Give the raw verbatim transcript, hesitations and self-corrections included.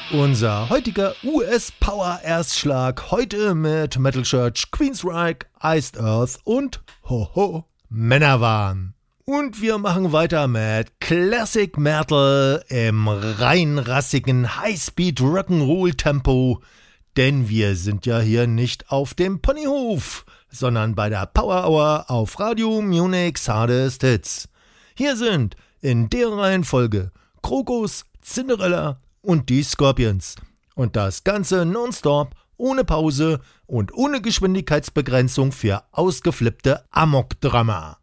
Unser heutiger U S-Power-Erstschlag heute mit Metal Church, Queensryche, Iced Earth und Hoho Männerwahn. Und wir machen weiter mit Classic Metal im reinrassigen Highspeed Rock'n'Roll Tempo, denn wir sind ja hier nicht auf dem Ponyhof, sondern bei der Power Hour auf Radio Munich's Hardest Hits. Hier sind in der Reihenfolge Krokus, Cinderella und die Scorpions. Und das Ganze nonstop, ohne Pause und ohne Geschwindigkeitsbegrenzung für ausgeflippte Amokdrama.